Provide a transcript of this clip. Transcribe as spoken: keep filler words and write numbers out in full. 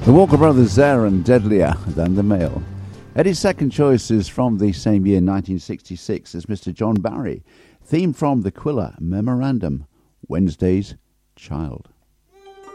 The Walker Brothers there, and Deadlier Than the Male. Eddie's second choice is from the same year, nineteen sixty-six, as Mister John Barry. Theme from The Quiller Memorandum, Wednesday's Child.